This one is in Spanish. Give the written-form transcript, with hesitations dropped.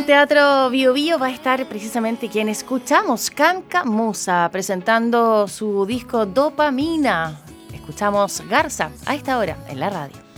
En Teatro Bio Bio va a estar precisamente quien escuchamos, Canca Musa, presentando su disco Dopamina. Escuchamos Garza a esta hora en la radio.